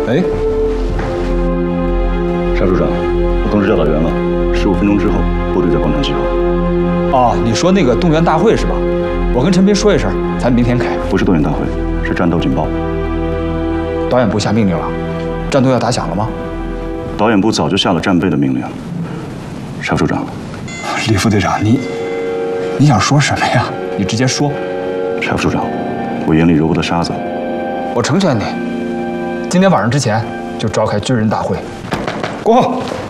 哎， 沙处长，我通知教导员了，15分钟之后，部队在广场集合。 哦，你说那个动员大会是吧？我跟陈斌说一声，咱明天开。 不是动员大会，是战斗警报。 导演部下命令了，战斗要打响了吗？ 导演部早就下了战备的命令。沙处长， 李副队长，你想说什么呀？你直接说。 沙副处长，我眼里揉过的沙子。 我成全你，今天晚上之前就召开军人大会。过后。